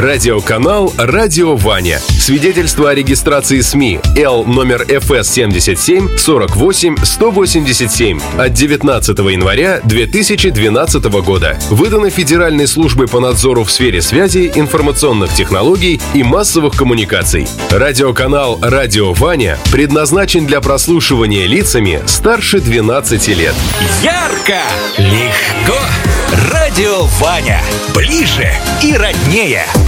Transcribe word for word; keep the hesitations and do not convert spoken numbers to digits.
Радиоканал «Радио Ваня». Свидетельство о регистрации СМИ Л номер эф эс семьдесят семь сорок восемь сто восемьдесят семь от девятнадцатого января две тысячи двенадцатого года. Выдано Федеральной службой по надзору в сфере связи, информационных технологий и массовых коммуникаций. Радиоканал «Радио Ваня» предназначен для прослушивания лицами старше двенадцати лет. Ярко, легко. Радио Ваня. Ближе и роднее.